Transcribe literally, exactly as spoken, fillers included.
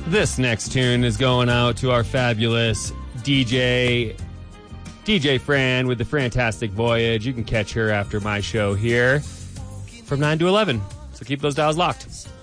This next tune is going out to our fabulous D J, D J Fran with the Fantastic Voyage. You can catch her after my show here from nine to eleven. So keep those dials locked.